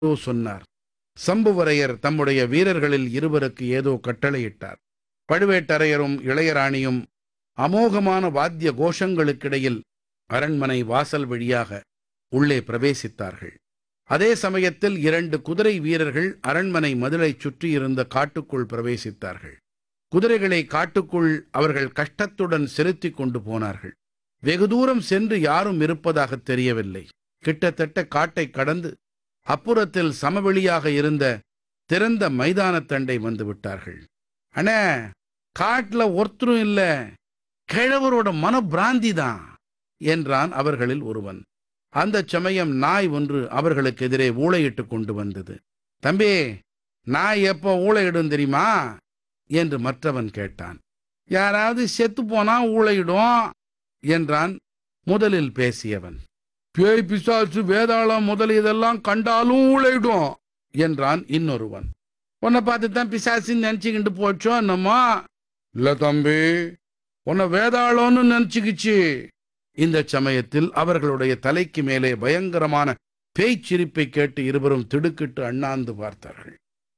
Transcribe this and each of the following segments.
சொன்னார். சம்புவரையர் தம்முடைய வீரர்களில் இருவருக்கு ஏதோ கட்டளையிட்டார். பழுவேட்டரையரும் இளையராணியும் அமோகமான வாத்திய கோஷங்களுக்கிடையில் அரண்மனை வாசல் வழியாக உள்ளே பிரவேசித்தார்கள். அதே சமயத்தில் 2 குதிரை வீரர்கள் அரண்மனை மதிலைச் சுற்றியிருந்த காட்டுக்குள் பிரவேசித்தார்கள். குதிரைகளை காட்டுக்குள் அவர்கள் கஷ்டத்துடன் செலுத்திக் கொண்டு போனார்கள். வெகு தூரம் சென்று யாரும் இருப்பதாகத் தெரியவில்லை. கிட்டத்தட்ட காட்டைக் கடந்து அப்புறத்தில் சமவெளியாக இருந்த திறந்த மைதானத்தண்டை வந்து விட்டார்கள். அண்ணே, காட்டுல ஒருத்தரும் இல்ல, கிழவரோட மனப்பிராந்தி தான் என்றான் அவர்களில் ஒருவன். அந்தச் சமயம் நாய் ஒன்று அவர்களுக்கு எதிரே ஊளையிட்டு கொண்டு வந்தது. தம்பி, நாய் எப்போ ஊளையிடும் தெரியுமா என்று மற்றவன் கேட்டான். யாராவது செத்து போனா ஊளையிடும் என்றான் முதலில் பேசியவன். பேய் பிசாசு வேதாளம் முதலியதெல்லாம் கண்டாலும் ஊளையிடும் என்றான் இன்னொருவன். உன்னை பார்த்து தான் பிசாசின்னு நினைச்சுக்கிட்டு போச்சோ என்னம்மா? இல்ல தம்பி, உன்னை வேதாளம்னு நினைச்சுக்கிச்சு. இந்த சமயத்தில் அவர்களுடைய தலைக்கு மேலே பயங்கரமான பேய்ச்சிரிப்பை கேட்டு இருவரும் திடுக்கிட்டு அண்ணாந்து பார்த்தார்கள்.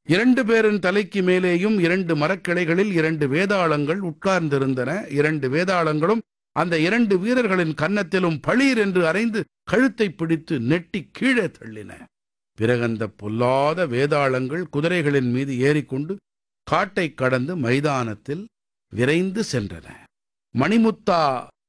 2 பேரின் தலைக்கு மேலேயும் 2 மரக்கிளைகளில் 2 வேதாளங்கள் உட்கார்ந்திருந்தன. 2 வேதாளங்களும் அந்த 2 வீரர்களின் கன்னத்திலும் பளீர் என்று அறைந்து கழுத்தை பிடித்து நெட்டி கீழே தள்ளின. பிறகு அந்த பொல்லாத வேதாளங்கள் குதிரைகளின் மீது ஏறிக்கொண்டு காட்டை கடந்து மைதானத்தில் விரைந்து சென்றன. மணிமுத்தா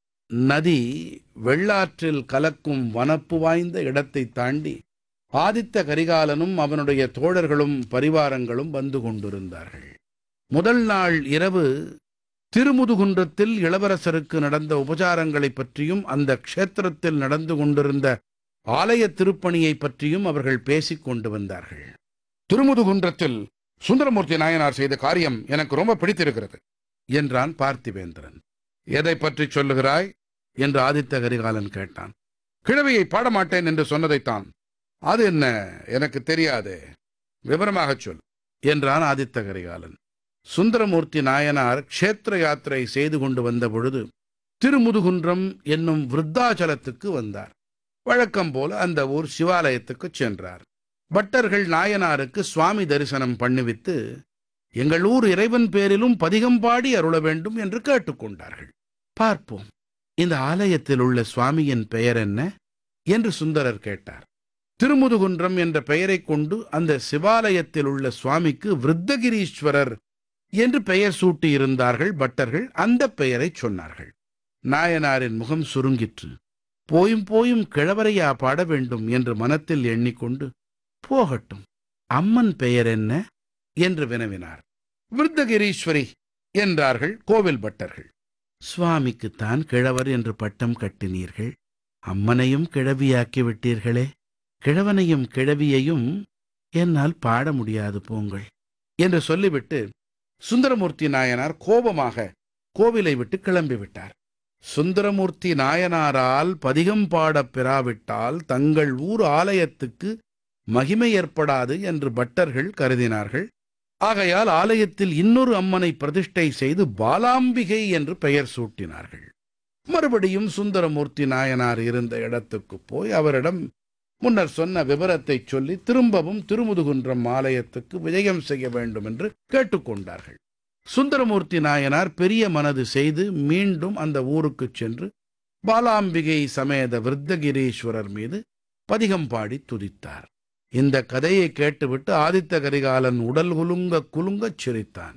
நதி வெள்ளாற்றில் கலக்கும் வனப்பு வாய்ந்த இடத்தை தாண்டி ஆதித்த கரிகாலனும் அவனுடைய தோழர்களும் பரிவாரங்களும் வந்து கொண்டிருந்தார்கள். முதல் நாள் இரவு திருமுதுகுன்றத்தில் இளவரசருக்கு நடந்த உபசாரங்களைப் பற்றியும் அந்த க்ஷேத்திரத்தில் நடந்து கொண்டிருந்த ஆலய திருப்பணியை பற்றியும் அவர்கள் பேசிக் கொண்டு வந்தார்கள். திருமுதுகுன்றத்தில் சுந்தரமூர்த்தி நாயனார் செய்த காரியம் எனக்கு ரொம்ப பிடித்திருக்கிறது என்றான் பார்த்திபேந்திரன். எதை பற்றி சொல்லுகிறாய் என்று ஆதித்த கரிகாலன் கேட்டான். கிழவியை பாடமாட்டேன் என்று சொன்னதைத்தான். அது என்ன, எனக்கு தெரியாதே, விவரமாகச் சொல் என்றான் ஆதித்த கரிகாலன். சுந்தரமூர்த்தி நாயனார் க்ஷேத்திர யாத்திரை செய்து கொண்டு வந்த பொழுது திருமுதுகுன்றம் என்னும் விருத்தாச்சலத்துக்கு வந்தார். வழக்கம் போல அந்த ஊர் சிவாலயத்துக்கு சென்றார். பட்டர்கள் நாயனாருக்கு சுவாமி தரிசனம் பண்ணிவித்து எங்கள் ஊர் இறைவன் பேரிலும் பதிகம் பாடி அருள வேண்டும் என்று கேட்டுக்கொண்டார்கள். பார்ப்போம், இந்த ஆலயத்தில் உள்ள சுவாமியின் பெயர் என்ன என்று சுந்தரர் கேட்டார். திருமுதுகுன்றம் என்ற பெயரைக் கொண்டு அந்த சிவாலயத்தில் உள்ள சுவாமிக்கு விருத்தகிரீஸ்வரர் என்று பெயர் சூட்டியிருந்தார்கள் பட்டர்கள். அந்த பெயரை சொன்னார்கள். நாயனாரின் முகம் சுருங்கிற்று. போயும் போயும் கிழவரையா பாட வேண்டும் என்று மனத்தில் எண்ணிக்கொண்டு, போகட்டும், அம்மன் பெயர் என்ன என்று வினவினார். விருத்தகிரீஸ்வரி என்றார்கள் கோவில் பட்டர்கள். சுவாமிக்குத்தான் கிழவர் என்று பட்டம் கட்டினீர்கள், அம்மனையும் கிழவியாக்கி விட்டீர்களே, கிழவனையும் கிழவியையும் என்னால் பாட முடியாது, போங்கள் என்று சொல்லிவிட்டு சுந்தரமூர்த்தி நாயனார் கோபமாக கோவிலை விட்டு கிளம்பிவிட்டார். சுந்தரமூர்த்தி நாயனாரால் பதிகம் பாடப் பெறாவிட்டால் தங்கள் ஊர் ஆலயத்துக்கு மகிமை ஏற்படாது என்று பட்டர்கள் கருதினார்கள். ஆகையால் ஆலயத்தில் இன்னொரு அம்மனை பிரதிஷ்டை செய்து பாலாம்பிகை என்று பெயர் சூட்டினார்கள். மறுபடியும் சுந்தரமூர்த்தி நாயனார் இருந்த இடத்துக்கு போய் அவரிடம் முன்னர் சொன்ன விவரத்தை சொல்லி திரும்பவும் திருமுதுகுன்றம் ஆலயத்துக்கு விஜயம் செய்ய வேண்டும் என்று கேட்டுக்கொண்டார்கள். சுந்தரமூர்த்தி நாயனார் பெரிய மனது செய்து மீண்டும் அந்த ஊருக்கு சென்று பாலாம்பிகை சமேத விருத்தகிரீஸ்வரர் மீது பதிகம் பாடி துதித்தார். இந்த கதையை கேட்டுவிட்டு ஆதித்த கரிகாலன் உடல் குலுங்க குலுங்கச் சிரித்தான்.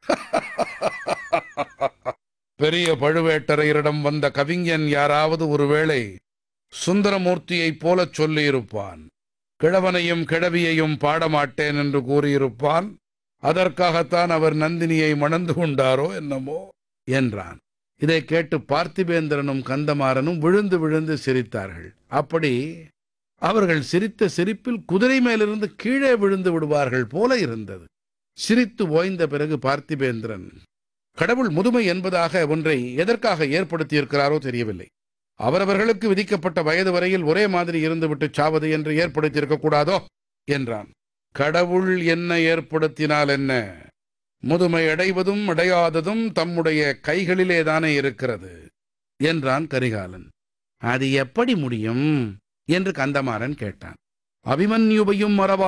பெரிய பழுவேட்டரையரிடம் வந்த கவிஞன் யாராவது ஒருவேளை சுந்தரமூர்த்தியைப் போலச் சொல்லியிருப்பான். கிழவனையும் கிழவியையும் பாடமாட்டேன் என்று கூறியிருப்பான். அதற்காகத்தான் அவர் நந்தினியை மணந்து கொண்டாரோ என்னமோ என்றான். இதை கேட்டு பார்த்திபேந்திரனும் கந்தமாறனும் விழுந்து விழுந்து சிரித்தார்கள். அப்படி அவர்கள் சிரித்த சிரிப்பில் குதிரை மேலிருந்து கீழே விழுந்து விடுவார்கள் போல இருந்தது. சிரித்து ஓய்ந்த பிறகு பார்த்திபேந்திரன், கடவுள் முதுமை என்பதாக ஒன்றை எதற்காக ஏற்படுத்தியிருக்கிறாரோ தெரியவில்லை. அவரவர்களுக்கு விதிக்கப்பட்ட வயது வரையில் ஒரே மாதிரி இருந்துவிட்டு சாவது என்று ஏற்படுத்தியிருக்க கூடாதோ என்றான். கடவுள் என்ன ஏற்படுத்தினால் என்ன? முதுமை அடைவதும் அடையாததும் தம்முடைய கைகளிலேதானே இருக்கிறது என்றான் கரிகாலன். அது எப்படி முடியும் என்று கந்தமாறன் கேட்டான். அபிமன்யுவையும் மறவா